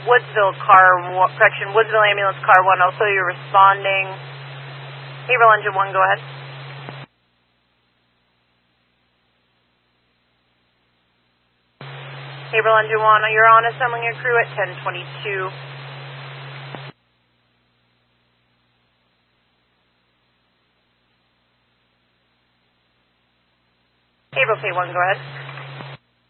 Woodsville Ambulance Car 1, also you're responding. Haverhill Engine 1, go ahead. Haverhill Engine 1, you're on assembling your crew at 1022. Haverhill K1, go ahead.